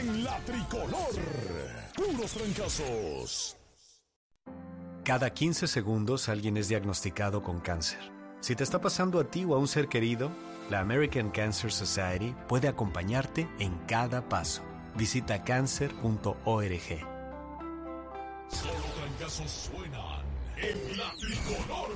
en la tricolor. Puros trancazos. Cada 15 segundos alguien es diagnosticado con cáncer. Si te está pasando a ti o a un ser querido, la American Cancer Society puede acompañarte en cada paso. Visita cancer.org. Solo trancazos suenan en la tricolor.